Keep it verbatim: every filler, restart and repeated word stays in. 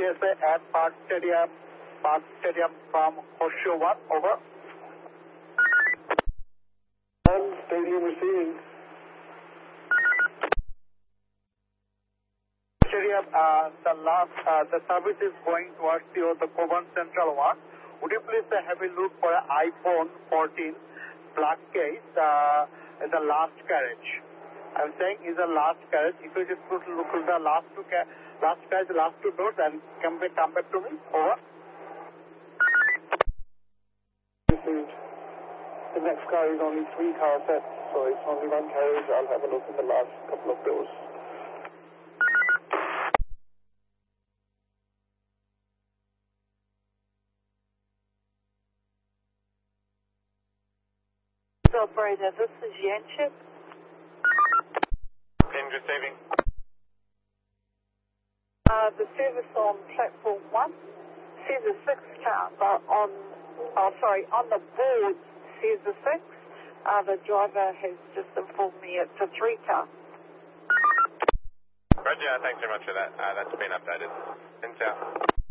S A at Park Stadium, Park Stadium from Horseshoe one, over. One, stadium receiving. Stadium, uh, the last, uh, the service is going towards the, the Coburn Central one. Would you please uh, have a look for an iPhone fourteen black case uh, in the last carriage? I'm saying is the last carriage. If you just look, look at the last two ca last carriage, last two doors, and come back, come back to me. Over. Received. The next car is only three car sets, so it's only one carriage. I'll have a look in the last couple of doors. Operator, this is Yanchuk. Pin receiving. Uh, the service on platform one says a six car, but on, oh sorry, on the board says a six. Uh, the driver has just informed me it's a three car. Roger, thanks very much for that. Uh, that's been updated. In south.